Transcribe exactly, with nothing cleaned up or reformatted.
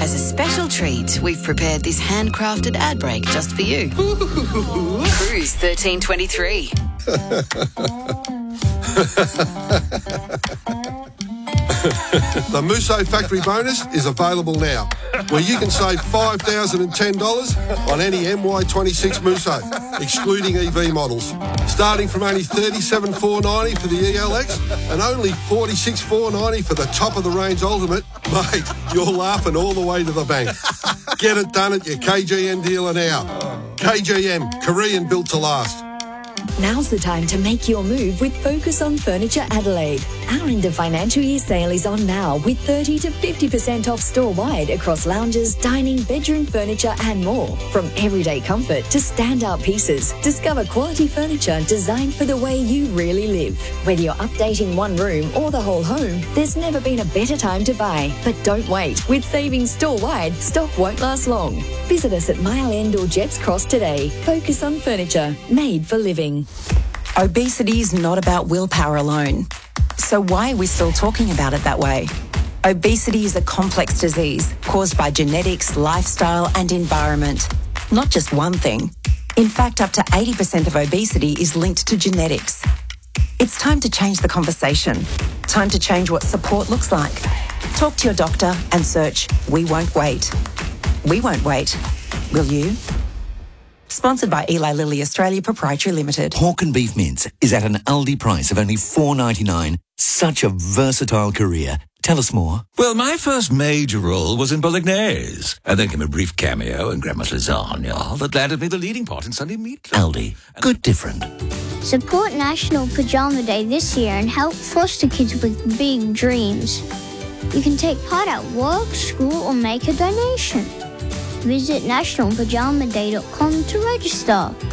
As a special treat, we've prepared this handcrafted ad break just for you. Cruise thirteen twenty-three. The Musso Factory Bonus is available now, where you can save five thousand ten dollars on any M Y twenty-six Musso, excluding E V models. Starting from only thirty-seven thousand four hundred ninety dollars for the E L X and only forty-six thousand four hundred ninety dollars for the top-of-the-range Ultimate, mate, you're laughing all the way to the bank. Get it done at your K G M dealer now. K G M, Korean built to last. Now's the time to make your move with Focus on Furniture Adelaide. Our end of financial year sale is on now with thirty to fifty percent off store-wide across lounges, dining, bedroom furniture and more. From everyday comfort to stand-out pieces, discover quality furniture designed for the way you really live. Whether you're updating one room or the whole home, there's never been a better time to buy. But don't wait. With savings store-wide, stock won't last long. Visit us at Mile End or Jets Cross today. Focus on Furniture, made for living. Obesity is not about willpower alone. So why are we still talking about it that way? Obesity is a complex disease caused by genetics, lifestyle and environment. Not just one thing. In fact, up to eighty percent of obesity is linked to genetics. It's time to change the conversation. Time to change what support looks like. Talk to your doctor and search We Won't Wait. We won't wait. Will you? Sponsored by Eli Lilly Australia Proprietary Limited. Pork and beef mince is at an Aldi price of only four dollars ninety-nine. Such a versatile career. Tell us more. Well, my first major role was in Bolognese. And then came a brief cameo in Grandma's Lasagna that landed me the leading part in Sunday Meatloaf. Aldi. Good different. Support National Pajama Day this year and help foster kids with big dreams. You can take part at work, school or make a donation. Visit national pajama day dot com to register.